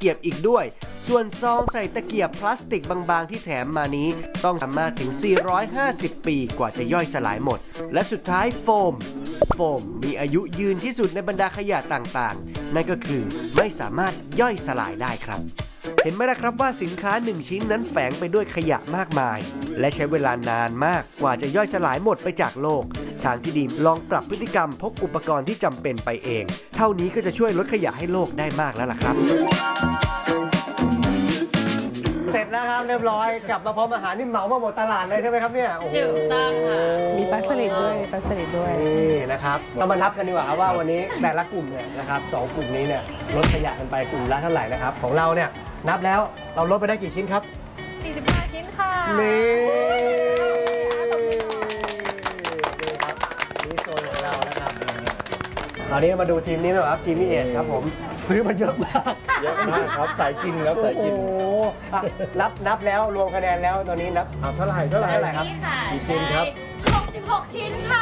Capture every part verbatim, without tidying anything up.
กียบอีกด้วยส่วนซองใส่ตะเกียบพลาสติกบางๆที่แถมมานี้ต้องทำมาถึงสี่ร้อยห้าสิบปีกว่าจะย่อยสลายหมดและสุดท้ายโฟมโฟมมีอายุยืนที่สุดในบรรดาขยะต่างๆนั่นก็คือไม่สามารถย่อยสลายได้ครับเห็นไหมล่ะครับว่าสินค้าหนึ่งชิ้นนั้นแฝงไปด้วยขยะมากมายและใช้เวลานานมากกว่าจะย่อยสลายหมดไปจากโลกทางที่ดีลองปรับพฤติกรรมพกอุปกรณ์ที่จำเป็นไปเองเท่านี้ก็จะช่วยลดขยะให้โลกได้มากแล้วล่ะครับเสร็จแล้วครับเรียบร้อยกลับมาพร้อมอาหารนี่เหมามาหมดตลาดเลยใช่ไหมครับเนี่ยถูกต้องค่ะมีปลาสลิดด้วยปลาสลิดด้วยนี่นะครับเรามานับกันดีกว่าว่าวันนี้แต่ละกลุ่มเนี่ยนะครับสองกลุ่มนี้เนี่ยลดขยะกันไปกลุ่มละเท่าไหร่นะครับของเราเนี่ยนับแล้วเราลดไปได้กี่ชิ้นครับสี่สิบห้าชิ้นค่ะนี่นี่ครับนี่โซนของเรานะครับตอนนี้มาดูทีมนี้หน่อยครับทีมนี้เอชครับผมซื้อมาเยอะมากเยอะมากครับสายกินครับสายกินโอ้โหนับนับแล้วรวมคะแนนแล้วตอนนี้นับเท่าไหร่เท่าไหร่เท่าไหร่ครับกี่ชิ้นครับหกสิบหกชิ้นค่ะ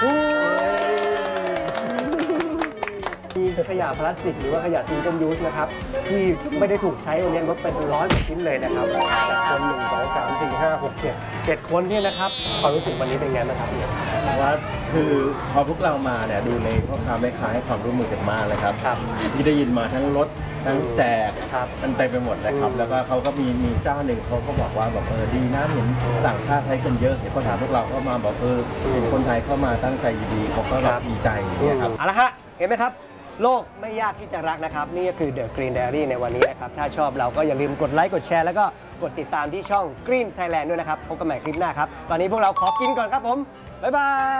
มีขยะพลาสติกหรือว่าขยะซิงเกิลยูสนะครับที่ไม่ได้ถูกใช้วันนี้ลดไปเป็นร้อยกว่าชิ้นเลยนะครับจากคนหนึ่งสองสามสี่ห้าหกเจ็ดเจ็ดคนเนี่ยนะครับความรู้สึกวันนี้เป็นไงบ้างครับเนี่ยว่าคือพอพวกเรามาเนี่ยดูในพ่อค้าแม่ค้าให้ความร่วมมือกันมากเลยครับครับที่ได้ยินมาทั้งรถทั้งแจกครับมันเต็มไปหมดเลยครับแล้วก็เขาก็มีมีเจ้าหนึ่งเขาก็บอกว่าแบบเออดีนะเห็นต่างชาติใช้กันเยอะเห็นภาษาพวกเราเข้ามาบอกเออเห็นคนไทยเข้ามาตั้งใจดีเขาก็แบบดีใจเนี่ยครับเอาละฮะเห็นไหมครับโลกไม่ยากที่จะรักนะครับนี่ก็คือ The Green Diary ในวันนี้นะครับถ้าชอบเราก็อย่าลืมกดไลค์กดแชร์แล้วก็กดติดตามที่ช่อง Green Thailand ด้วยนะครับพบกันใหม่คลิปหน้าครับตอนนี้พวกเราขอกินก่อนครับผมบ๊ายบาย